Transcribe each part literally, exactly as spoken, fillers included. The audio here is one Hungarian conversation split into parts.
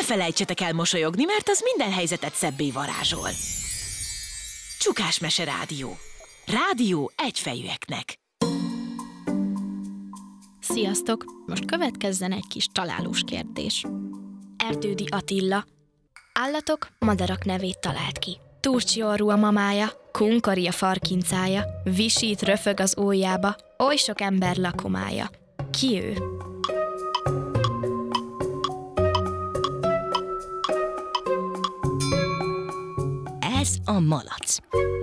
ne felejtsetek el mosolyogni, mert az minden helyzetet szebbé varázsol. Csukás Mese Rádió. Rádió egyfejűeknek. Sziasztok! Most következzen egy kis találós kérdés. Erdődi Attila. Állatok, madarak nevét talált ki. Turcsi orrú a mamája, kunkari a farkincája, visít röfög az ójába, oly sok ember lakomája. Ki ő? Ez a malac.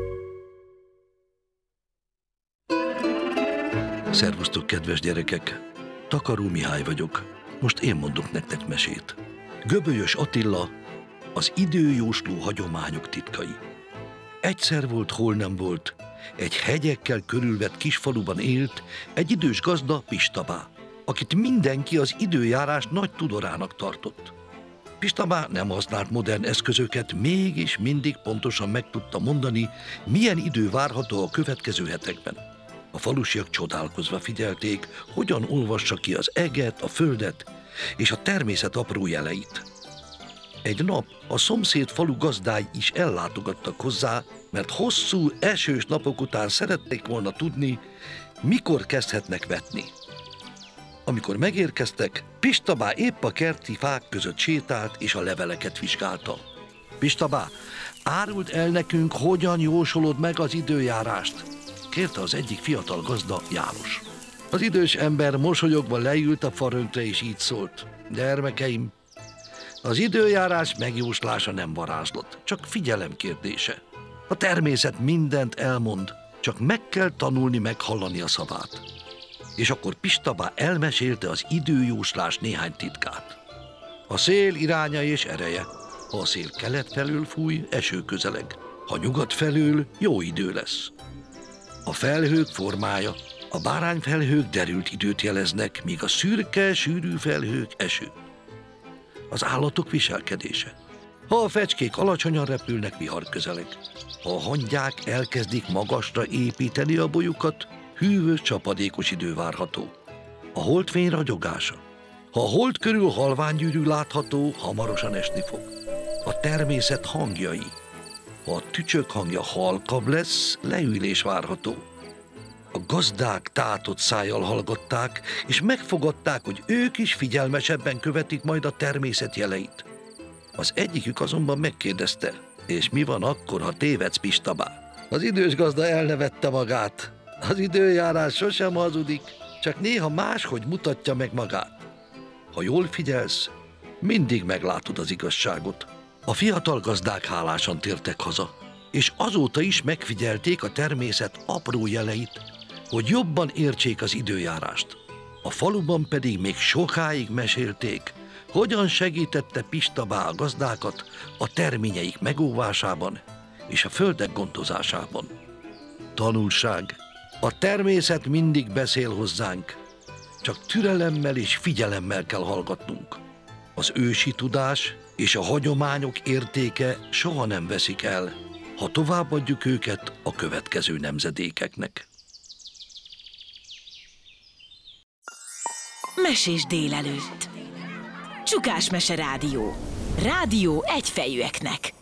Szervusztok, kedves gyerekek! Takaró Mihály vagyok. Most én mondok nektek mesét. Göbölyös Attila, az időjósló hagyományok titkai. Egyszer volt, hol nem volt, egy hegyekkel körülvett kisfaluban élt egy idős gazda, Pistabá, akit mindenki az időjárás nagy tudorának tartott. Pistabá nem használt modern eszközöket, mégis mindig pontosan meg tudta mondani, milyen idő várható a következő hetekben. A falusiak csodálkozva figyelték, hogyan olvassa ki az eget, a földet és a természet apró jeleit. Egy nap a szomszéd falu gazdái is ellátogattak hozzá, mert hosszú, esős napok után szerették volna tudni, mikor kezdhetnek vetni. Amikor megérkeztek, Pistabá épp a kerti fák között sétált és a leveleket vizsgálta. Pistabá, áruld el nekünk, hogyan jósolod meg az időjárást? Kérte az egyik fiatal gazda, János. Az idős ember mosolyogva leült a farönkre és így szólt. Gyermekeim, az időjárás megjóslása nem varázslat, csak figyelem kérdése. A természet mindent elmond, csak meg kell tanulni meghallani a szavát. És akkor Pistabá elmesélte az időjóslás néhány titkát. A szél iránya és ereje. Ha a szél kelet felől fúj, eső közeleg. Ha nyugat felől, jó idő lesz. A felhők formája. A bárányfelhők derült időt jeleznek, míg a szürke, sűrű felhők eső. Az állatok viselkedése. Ha a fecskék alacsonyan repülnek, vihar közeleg. Ha a hangyák elkezdik magasra építeni a bolyukat, hűvös, csapadékos idő várható. A holdfény ragyogása. Ha a hold körül halványgyűrű látható, hamarosan esni fog. A természet hangjai. Ha a tücsök hangja halkabb lesz, leülés várható. A gazdák tátott szájjal hallgatták, és megfogadták, hogy ők is figyelmesebben követik majd a természet jeleit. Az egyikük azonban megkérdezte, és mi van akkor, ha tévedsz, Pistabá? Az idős gazda elnevette magát. Az időjárás sosem hazudik, csak néha máshogy mutatja meg magát. Ha jól figyelsz, mindig meglátod az igazságot. A fiatal gazdák hálásan tértek haza, és azóta is megfigyelték a természet apró jeleit, hogy jobban értsék az időjárást. A faluban pedig még sokáig mesélték, hogyan segítette Pistabá a gazdákat a terményeik megóvásában és a földek gondozásában. Tanulság. A természet mindig beszél hozzánk, csak türelemmel és figyelemmel kell hallgatnunk. Az ősi tudás és a hagyományok értéke soha nem veszik el, ha továbbadjuk őket a következő nemzedékeknek. Mesés délelőtt. Csukás Mese Rádió. Rádió egyfejűeknek.